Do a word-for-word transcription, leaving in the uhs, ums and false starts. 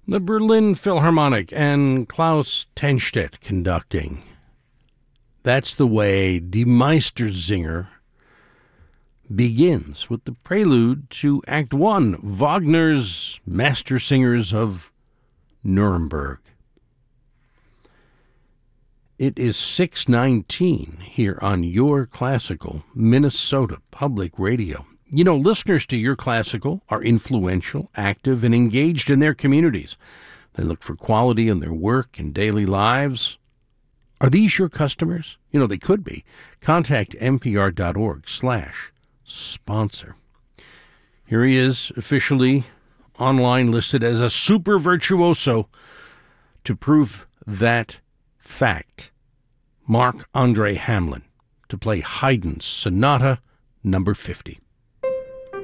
The Berlin Philharmonic and Klaus Tenstedt conducting. That's the way Die Meistersinger begins, with the prelude to Act One, Wagner's Master Singers of Nuremberg. It is six nineteen here on Your Classical, Minnesota Public Radio. You know, listeners to Your Classical are influential, active, and engaged in their communities. They look for quality in their work and daily lives. Are these your customers? You know, they could be. Contact npr.org slash sponsor. Here he is, officially online listed as a super virtuoso. To prove that fact, Marc-Andre Hamelin to play Haydn's Sonata number fifty.